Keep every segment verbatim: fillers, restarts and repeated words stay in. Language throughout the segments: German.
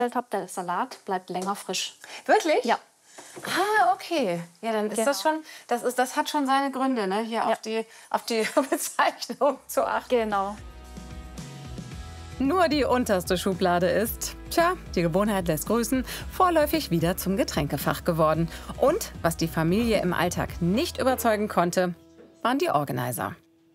habe, der Salat bleibt länger frisch. Wirklich? Ja. Ah, okay. Ja, dann ist Genau. das schon, das ist, das hat schon seine Gründe, ne? Hier Ja. auf die, auf die Bezeichnung zu achten. Genau. Nur die unterste Schublade ist, tja, die Gewohnheit lässt grüßen, vorläufig wieder zum Getränkefach geworden. Und was die Familie im Alltag nicht überzeugen konnte, waren die Organizer.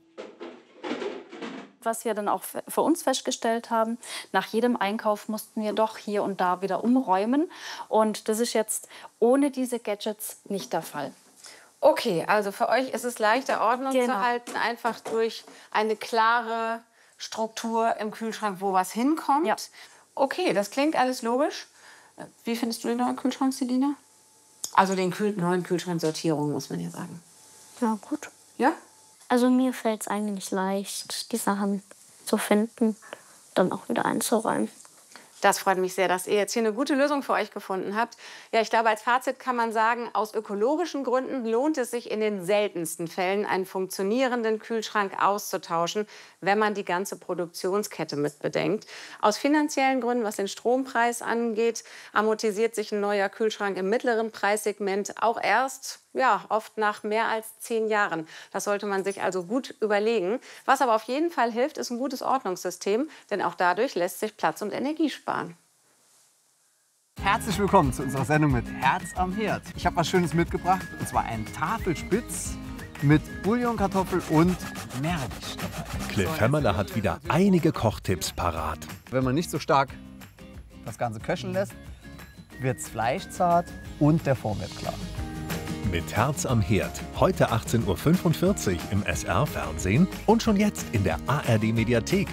Was wir dann auch für uns festgestellt haben, nach jedem Einkauf mussten wir doch hier und da wieder umräumen. Und das ist jetzt ohne diese Gadgets nicht der Fall. Okay, also für euch ist es leichter, Ordnung Genau. zu halten, einfach durch eine klare Struktur im Kühlschrank, wo was hinkommt. Ja. Okay, das klingt alles logisch. Wie findest du den neuen Kühlschrank, Selina? Also den Kühl neuen Kühlschrank Sortierung, muss man ja sagen. Ja, gut. Ja? Also mir fällt es eigentlich leicht, die Sachen zu finden, dann auch wieder einzuräumen. Das freut mich sehr, dass ihr jetzt hier eine gute Lösung für euch gefunden habt. Ja, ich glaube, als Fazit kann man sagen, aus ökologischen Gründen lohnt es sich in den seltensten Fällen, einen funktionierenden Kühlschrank auszutauschen, wenn man die ganze Produktionskette mit bedenkt. Aus finanziellen Gründen, was den Strompreis angeht, amortisiert sich ein neuer Kühlschrank im mittleren Preissegment auch erst, ja, oft nach mehr als zehn Jahren. Das sollte man sich also gut überlegen. Was aber auf jeden Fall hilft, ist ein gutes Ordnungssystem, denn auch dadurch lässt sich Platz und Energie sparen. Herzlich willkommen zu unserer Sendung mit Herz am Herd. Ich habe was Schönes mitgebracht, und zwar einen Tafelspitz mit Bouillon, Kartoffel und Meerrettich. Cliff Hämmerle hat wieder einige Kochtipps parat. Wenn man nicht so stark das Ganze köcheln lässt, wird das Fleisch zart und der Fond wird klar. Mit Herz am Herd. Heute achtzehn Uhr fünfundvierzig im S R-Fernsehen und schon jetzt in der A R D-Mediathek.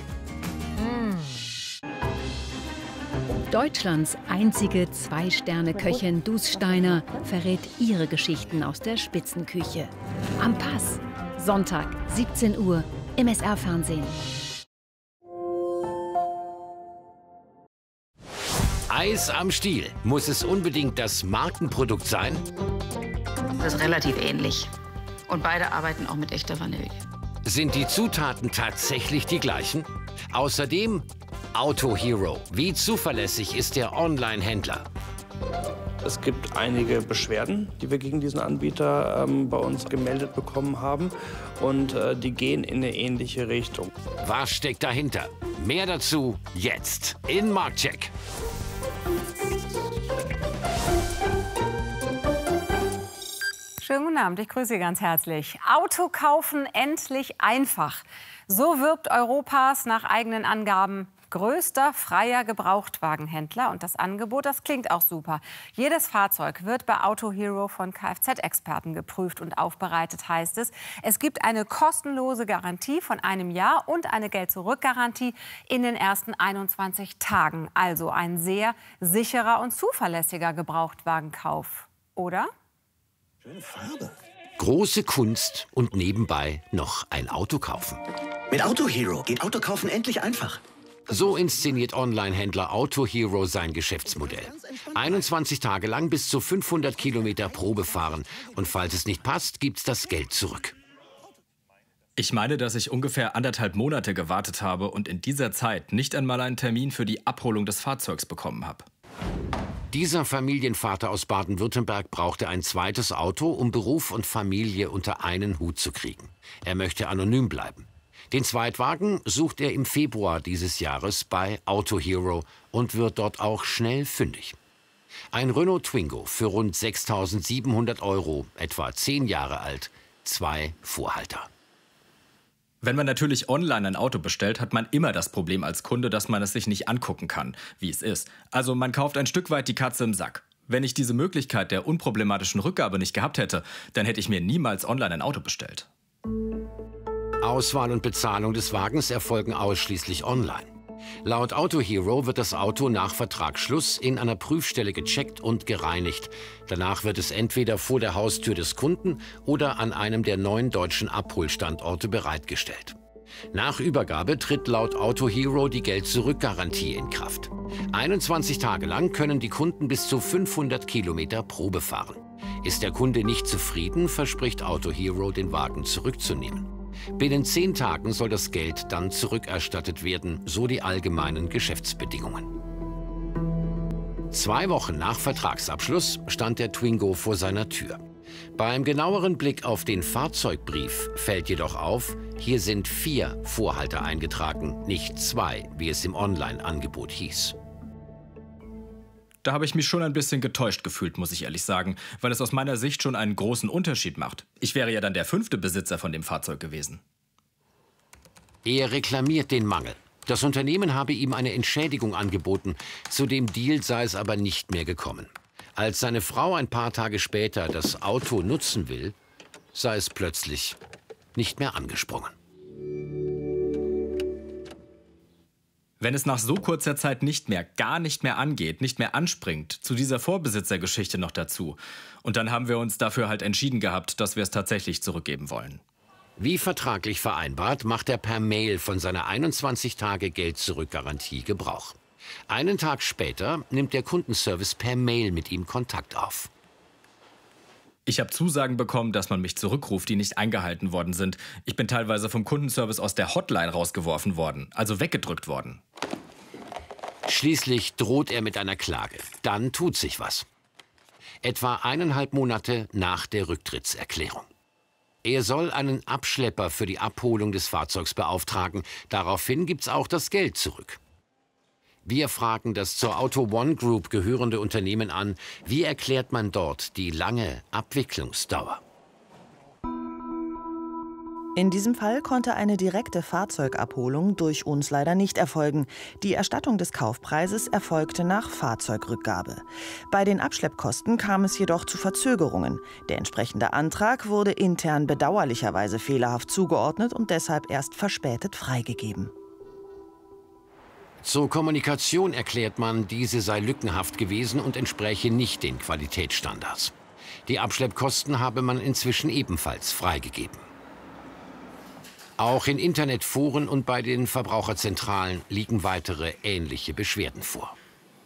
Deutschlands einzige Zwei-Sterne-Köchin Dus Steiner verrät ihre Geschichten aus der Spitzenküche. Am Pass. Sonntag, siebzehn Uhr im S R-Fernsehen. Eis am Stiel. Muss es unbedingt das Markenprodukt sein? Das ist relativ ähnlich. Und beide arbeiten auch mit echter Vanille. Sind die Zutaten tatsächlich die gleichen? Außerdem Auto Hero. Wie zuverlässig ist der Online-Händler? Es gibt einige Beschwerden, die wir gegen diesen Anbieter ähm, bei uns gemeldet bekommen haben. Und äh, die gehen in eine ähnliche Richtung. Was steckt dahinter? Mehr dazu jetzt in Marktcheck. Schönen guten Abend, ich grüße Sie ganz herzlich. Auto kaufen endlich einfach. So wirbt Europas nach eigenen Angaben größter freier Gebrauchtwagenhändler. Und das Angebot, das klingt auch super. Jedes Fahrzeug wird bei Auto Hero von Kfz-Experten geprüft und aufbereitet, heißt es. Es gibt eine kostenlose Garantie von einem Jahr und eine Geld-Zurück-Garantie in den ersten einundzwanzig Tagen. Also ein sehr sicherer und zuverlässiger Gebrauchtwagenkauf, oder? Schöne Farbe. Große Kunst und nebenbei noch ein Auto kaufen. Mit Auto Hero geht Autokaufen endlich einfach. So inszeniert Online-Händler Auto Hero sein Geschäftsmodell. einundzwanzig Tage lang bis zu fünfhundert Kilometer Probe fahren. Und falls es nicht passt, gibt's das Geld zurück. Ich meine, dass ich ungefähr anderthalb Monate gewartet habe und in dieser Zeit nicht einmal einen Termin für die Abholung des Fahrzeugs bekommen habe. Dieser Familienvater aus Baden-Württemberg brauchte ein zweites Auto, um Beruf und Familie unter einen Hut zu kriegen. Er möchte anonym bleiben. Den Zweitwagen sucht er im Februar dieses Jahres bei Auto Hero und wird dort auch schnell fündig. Ein Renault Twingo für rund sechstausendsiebenhundert Euro, etwa zehn Jahre alt, zwei Vorhalter. Wenn man natürlich online ein Auto bestellt, hat man immer das Problem als Kunde, dass man es sich nicht angucken kann, wie es ist. Also man kauft ein Stück weit die Katze im Sack. Wenn ich diese Möglichkeit der unproblematischen Rückgabe nicht gehabt hätte, dann hätte ich mir niemals online ein Auto bestellt. Auswahl und Bezahlung des Wagens erfolgen ausschließlich online. Laut Auto Hero wird das Auto nach Vertragsschluss in einer Prüfstelle gecheckt und gereinigt. Danach wird es entweder vor der Haustür des Kunden oder an einem der neun deutschen Abholstandorte bereitgestellt. Nach Übergabe tritt laut Auto Hero die Geld-Zurück-Garantie in Kraft. einundzwanzig Tage lang können die Kunden bis zu fünfhundert Kilometer Probe fahren. Ist der Kunde nicht zufrieden, verspricht Auto Hero, den Wagen zurückzunehmen. Binnen zehn Tagen soll das Geld dann zurückerstattet werden, so die allgemeinen Geschäftsbedingungen. Zwei Wochen nach Vertragsabschluss stand der Twingo vor seiner Tür. Beim genaueren Blick auf den Fahrzeugbrief fällt jedoch auf, hier sind vier Vorhalter eingetragen, nicht zwei, wie es im Online-Angebot hieß. Da habe ich mich schon ein bisschen getäuscht gefühlt, muss ich ehrlich sagen, weil es aus meiner Sicht schon einen großen Unterschied macht. Ich wäre ja dann der fünfte Besitzer von dem Fahrzeug gewesen. Er reklamiert den Mangel. Das Unternehmen habe ihm eine Entschädigung angeboten. Zu dem Deal sei es aber nicht mehr gekommen. Als seine Frau ein paar Tage später das Auto nutzen will, sei es plötzlich nicht mehr angesprungen. Wenn es nach so kurzer Zeit nicht mehr, gar nicht mehr angeht, nicht mehr anspringt, zu dieser Vorbesitzergeschichte noch dazu. Und dann haben wir uns dafür halt entschieden gehabt, dass wir es tatsächlich zurückgeben wollen. Wie vertraglich vereinbart, macht er per Mail von seiner einundzwanzig Tage Geld-Zurück-Garantie Gebrauch. Einen Tag später nimmt der Kundenservice per Mail mit ihm Kontakt auf. Ich habe Zusagen bekommen, dass man mich zurückruft, die nicht eingehalten worden sind. Ich bin teilweise vom Kundenservice aus der Hotline rausgeworfen worden, also weggedrückt worden. Schließlich droht er mit einer Klage. Dann tut sich was. Etwa eineinhalb Monate nach der Rücktrittserklärung. Er soll einen Abschlepper für die Abholung des Fahrzeugs beauftragen. Daraufhin gibt's auch das Geld zurück. Wir fragen das zur Auto One Group gehörende Unternehmen an. Wie erklärt man dort die lange Abwicklungsdauer? In diesem Fall konnte eine direkte Fahrzeugabholung durch uns leider nicht erfolgen. Die Erstattung des Kaufpreises erfolgte nach Fahrzeugrückgabe. Bei den Abschleppkosten kam es jedoch zu Verzögerungen. Der entsprechende Antrag wurde intern bedauerlicherweise fehlerhaft zugeordnet und deshalb erst verspätet freigegeben. Zur Kommunikation erklärt man, diese sei lückenhaft gewesen und entspräche nicht den Qualitätsstandards. Die Abschleppkosten habe man inzwischen ebenfalls freigegeben. Auch in Internetforen und bei den Verbraucherzentralen liegen weitere ähnliche Beschwerden vor.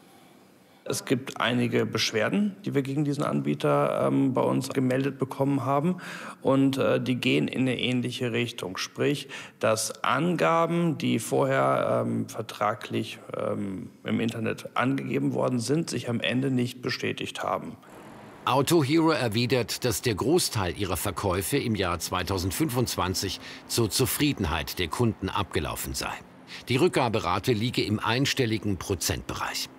Es gibt einige Beschwerden, die wir gegen diesen Anbieter ähm, bei uns gemeldet bekommen haben. Und äh, die gehen in eine ähnliche Richtung. Sprich, dass Angaben, die vorher ähm, vertraglich ähm, im Internet angegeben worden sind, sich am Ende nicht bestätigt haben. Autohero erwidert, dass der Großteil ihrer Verkäufe im Jahr zweitausendfünfundzwanzig zur Zufriedenheit der Kunden abgelaufen sei. Die Rückgaberate liege im einstelligen Prozentbereich.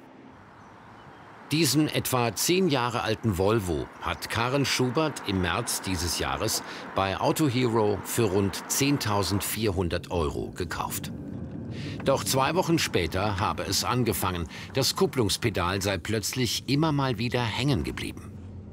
Diesen etwa zehn Jahre alten Volvo hat Karen Schubert im März dieses Jahres bei Autohero für rund zehntausendvierhundert Euro gekauft. Doch zwei Wochen später habe es angefangen. Das Kupplungspedal sei plötzlich immer mal wieder hängen geblieben.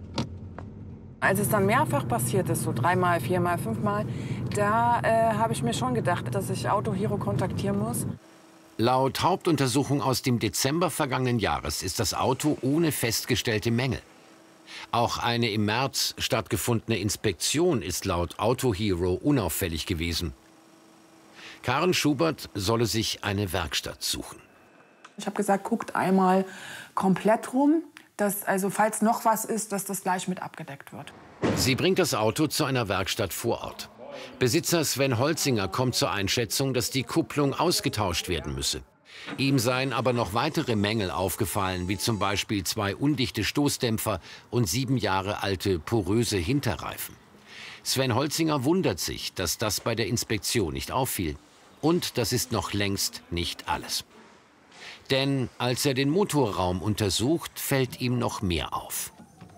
Als es dann mehrfach passiert ist, so dreimal, viermal, fünfmal, da äh, habe ich mir schon gedacht, dass ich Autohero kontaktieren muss. Laut Hauptuntersuchung aus dem Dezember vergangenen Jahres ist das Auto ohne festgestellte Mängel. Auch eine im März stattgefundene Inspektion ist laut Autohero unauffällig gewesen. Karen Schubert solle sich eine Werkstatt suchen. Ich habe gesagt, guckt einmal komplett rum, dass, also falls noch was ist, dass das gleich mit abgedeckt wird. Sie bringt das Auto zu einer Werkstatt vor Ort. Besitzer Sven Holzinger kommt zur Einschätzung, dass die Kupplung ausgetauscht werden müsse. Ihm seien aber noch weitere Mängel aufgefallen, wie zum Beispiel zwei undichte Stoßdämpfer und sieben Jahre alte poröse Hinterreifen. Sven Holzinger wundert sich, dass das bei der Inspektion nicht auffiel. Und das ist noch längst nicht alles. Denn als er den Motorraum untersucht, fällt ihm noch mehr auf.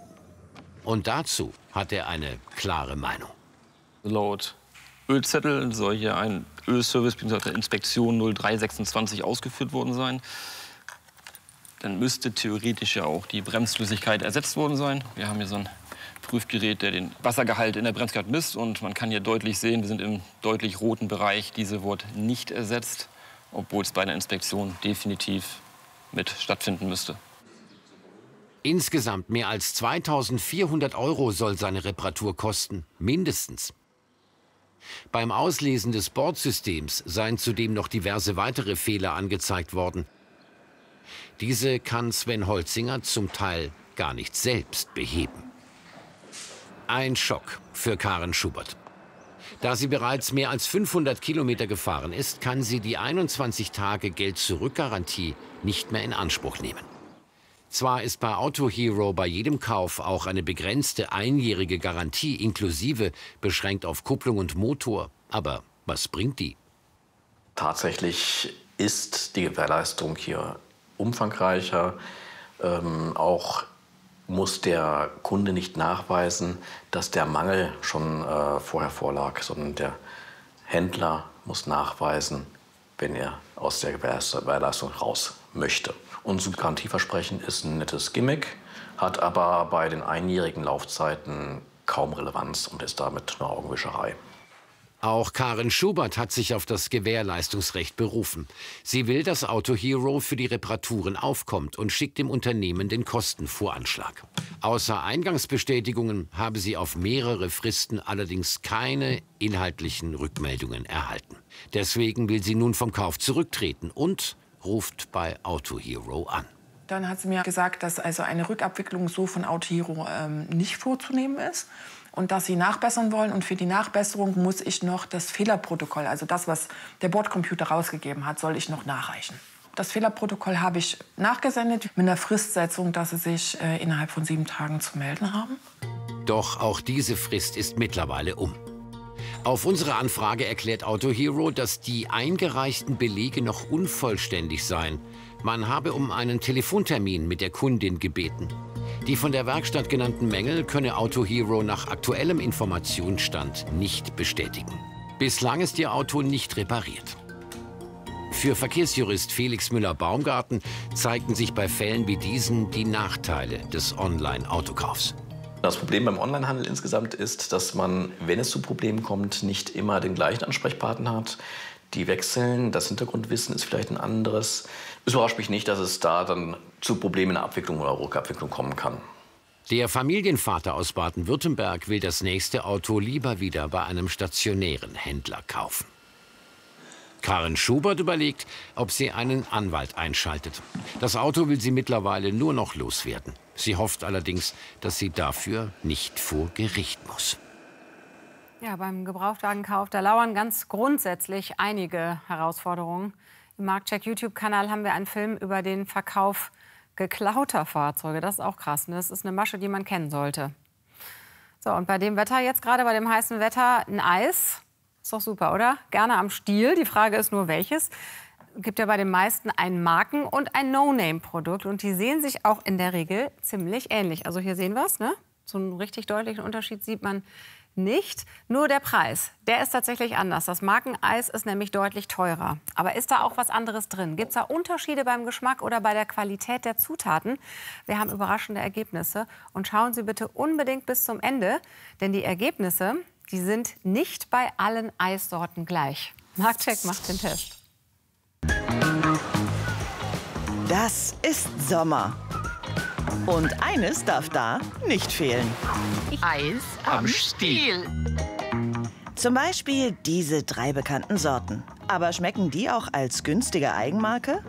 Und dazu hat er eine klare Meinung. Laut Ölzettel soll hier ein Ölservice bzw. Inspektion null drei sechsundzwanzig ausgeführt worden sein. Dann müsste theoretisch ja auch die Bremsflüssigkeit ersetzt worden sein. Wir haben hier so ein Prüfgerät, der den Wassergehalt in der Bremsgehalt misst. Und man kann hier deutlich sehen, wir sind im deutlich roten Bereich. Diese wurde nicht ersetzt, obwohl es bei einer Inspektion definitiv mit stattfinden müsste. Insgesamt mehr als zweitausendvierhundert Euro soll seine Reparatur kosten, mindestens. Beim Auslesen des Bordsystems seien zudem noch diverse weitere Fehler angezeigt worden. Diese kann Sven Holzinger zum Teil gar nicht selbst beheben. Ein Schock für Karen Schubert. Da sie bereits mehr als fünfhundert Kilometer gefahren ist, kann sie die einundzwanzig Tage Geld-Zurück-Garantie nicht mehr in Anspruch nehmen. Zwar ist bei Auto Hero bei jedem Kauf auch eine begrenzte einjährige Garantie inklusive, beschränkt auf Kupplung und Motor. Aber was bringt die? Tatsächlich ist die Gewährleistung hier umfangreicher. Ähm, auch muss der Kunde nicht nachweisen, dass der Mangel schon äh, vorher vorlag, sondern der Händler muss nachweisen, wenn er aus der Gewährleistung raus möchte. Unser Garantieversprechen ist ein nettes Gimmick, hat aber bei den einjährigen Laufzeiten kaum Relevanz und ist damit eine Augenwischerei. Auch Karin Schubert hat sich auf das Gewährleistungsrecht berufen. Sie will, dass Auto Hero für die Reparaturen aufkommt und schickt dem Unternehmen den Kostenvoranschlag. Außer Eingangsbestätigungen habe sie auf mehrere Fristen allerdings keine inhaltlichen Rückmeldungen erhalten. Deswegen will sie nun vom Kauf zurücktreten und ruft bei Auto Hero an. Dann hat sie mir gesagt, dass also eine Rückabwicklung so von Auto Hero ähm, nicht vorzunehmen ist und dass sie nachbessern wollen. Und für die Nachbesserung muss ich noch das Fehlerprotokoll, also das, was der Bordcomputer rausgegeben hat, soll ich noch nachreichen. Das Fehlerprotokoll habe ich nachgesendet mit einer Fristsetzung, dass sie sich äh, innerhalb von sieben Tagen zu melden haben. Doch auch diese Frist ist mittlerweile um. Auf unsere Anfrage erklärt Auto Hero, dass die eingereichten Belege noch unvollständig seien. Man habe um einen Telefontermin mit der Kundin gebeten. Die von der Werkstatt genannten Mängel könne Auto Hero nach aktuellem Informationsstand nicht bestätigen. Bislang ist ihr Auto nicht repariert. Für Verkehrsjurist Felix Müller-Baumgarten zeigten sich bei Fällen wie diesen die Nachteile des Online-Autokaufs. Das Problem beim Onlinehandel insgesamt ist, dass man, wenn es zu Problemen kommt, nicht immer den gleichen Ansprechpartner hat. Die wechseln, das Hintergrundwissen ist vielleicht ein anderes. Es überrascht mich nicht, dass es da dann zu Problemen in der Abwicklung oder Rückabwicklung kommen kann. Der Familienvater aus Baden-Württemberg will das nächste Auto lieber wieder bei einem stationären Händler kaufen. Karin Schubert überlegt, ob sie einen Anwalt einschaltet. Das Auto will sie mittlerweile nur noch loswerden. Sie hofft allerdings, dass sie dafür nicht vor Gericht muss. Ja, beim Gebrauchtwagenkauf, da lauern ganz grundsätzlich einige Herausforderungen. Im Marktcheck YouTube-Kanal haben wir einen Film über den Verkauf geklauter Fahrzeuge. Das ist auch krass, ne? Das ist eine Masche, die man kennen sollte. So, und bei dem Wetter jetzt gerade, bei dem heißen Wetter, ein Eis. Ist doch super, oder? Gerne am Stiel. Die Frage ist nur, welches. Es gibt ja bei den meisten ein Marken- und ein No-Name-Produkt. Und die sehen sich auch in der Regel ziemlich ähnlich. Also hier sehen wir es, ne? So einen richtig deutlichen Unterschied sieht man nicht. Nur der Preis, der ist tatsächlich anders. Das Markeneis ist nämlich deutlich teurer. Aber ist da auch was anderes drin? Gibt es da Unterschiede beim Geschmack oder bei der Qualität der Zutaten? Wir haben überraschende Ergebnisse. Und schauen Sie bitte unbedingt bis zum Ende. Denn die Ergebnisse, die sind nicht bei allen Eissorten gleich. Marktcheck macht den Test. Das ist Sommer. Und eines darf da nicht fehlen. Eis am Stiel. Zum Beispiel diese drei bekannten Sorten. Aber schmecken die auch als günstige Eigenmarke?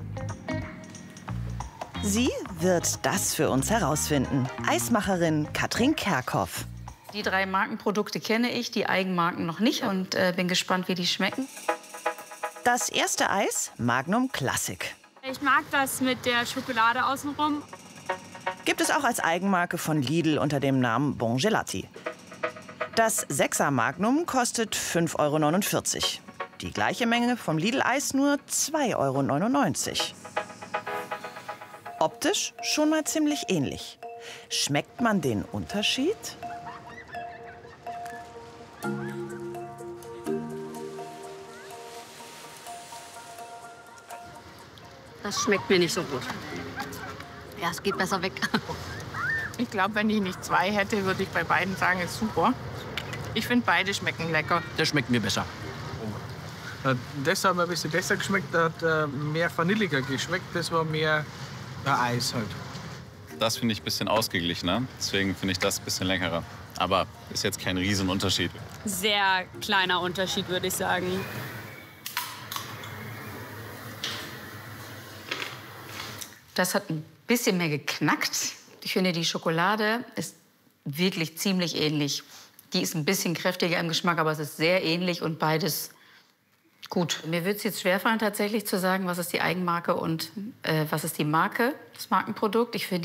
Sie wird das für uns herausfinden. Eismacherin Katrin Kerkhoff. Die drei Markenprodukte kenne ich, die Eigenmarken noch nicht und äh, bin gespannt, wie die schmecken. Das erste Eis, Magnum Classic. Ich mag das mit der Schokolade außenrum. Gibt es auch als Eigenmarke von Lidl unter dem Namen Bon Gelati. Das Sechser Magnum kostet fünf Euro neunundvierzig. Die gleiche Menge vom Lidl-Eis nur zwei Euro neunundneunzig. Optisch schon mal ziemlich ähnlich. Schmeckt man den Unterschied? Das schmeckt mir nicht so gut. Ja, es geht besser weg. Ich glaube, wenn ich nicht zwei hätte, würde ich bei beiden sagen, ist super. Ich finde, beide schmecken lecker. Der schmeckt mir besser. Äh, das hat mir ein bisschen besser geschmeckt. Der hat äh, mehr vanilliger geschmeckt. Das war mehr äh, Eis halt. Das finde ich ein bisschen ausgeglichener. Deswegen finde ich das ein bisschen leckerer. Aber ist jetzt kein Riesenunterschied. Sehr kleiner Unterschied, würde ich sagen. Das hat ein bisschen mehr geknackt. Ich finde, die Schokolade ist wirklich ziemlich ähnlich. Die ist ein bisschen kräftiger im Geschmack, aber es ist sehr ähnlich und beides gut. Mir wird es jetzt schwerfallen, tatsächlich zu sagen, was ist die Eigenmarke und äh, was ist die Marke, das Markenprodukt. Ich finde